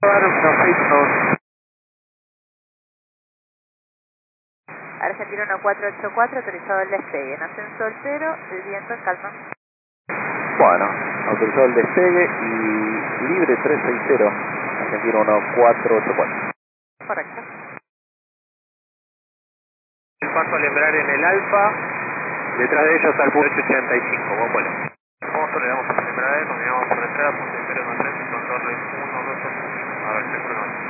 Argentina 1484, autorizado el despegue. En ascenso al 0, el viento en calma. Bueno, autorizado el despegue y libre 360, Argentina 1484. Correcto. El paso al embraer en el Alfa, detrás de ellos al punto 885, buen vuelo. Vamos, le damos al embraer, continuamos por detrás, punto 013, contorno 1, 2, 8, a ver, seguro no.